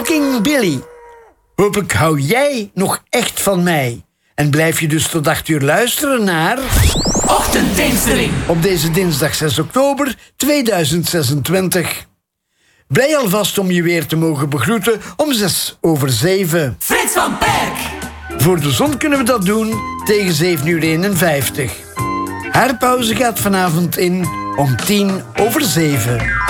Talking Billy. Hopelijk hou jij nog echt van mij. En blijf je dus tot 8 uur luisteren naar... Ochtenddienstering. Op deze dinsdag 6 oktober 2026. Blij alvast om je weer te mogen begroeten om 6:07. Frits van Perk. Voor de zon kunnen we dat doen tegen 7:51. Haar pauze gaat vanavond in om 7:10.